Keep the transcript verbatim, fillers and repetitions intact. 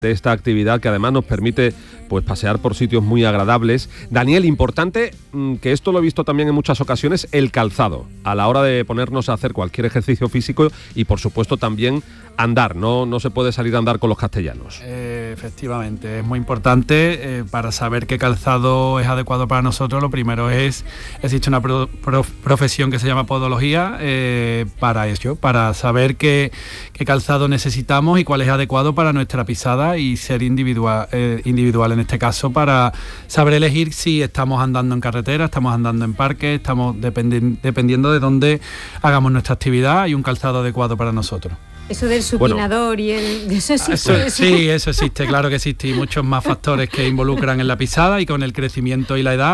de esta actividad que además nos permite pues pasear por sitios muy agradables. Daniel, importante, que esto lo he visto también en muchas ocasiones, el calzado, a la hora de ponernos a hacer cualquier ejercicio físico y por supuesto también andar, no, no se puede salir a andar con los castellanos. Eh, efectivamente, es muy importante eh, para saber qué calzado es adecuado para nosotros. Lo primero es, existe una pro, pro, profesión que se llama podología eh, para ello, para saber qué, qué calzado necesitamos y cuál es adecuado para nuestra pisada y ser individual, eh, individual en este caso, para saber elegir si estamos andando en carretera, estamos andando en parque, estamos dependi- dependiendo de dónde hagamos nuestra actividad, hay un calzado adecuado para nosotros. Eso del supinador bueno, y el... ¿Eso existe? Eso, eso. Sí, eso existe, claro que existe, y muchos más factores que involucran en la pisada y con el crecimiento y la edad.